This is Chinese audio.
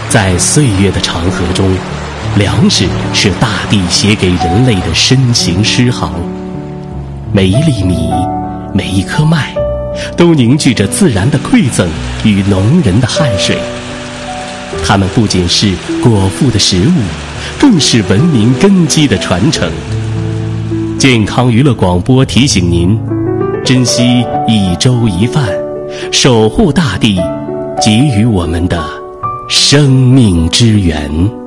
在岁月的长河中，粮食是大地写给人类的深情诗行。每一粒米，每一颗麦，都凝聚着自然的馈赠与农人的汗水。它们不仅是果腹的食物，更是文明根基的传承。健康娱乐广播提醒您，珍惜一粥一饭，守护大地给予我们的生命之源。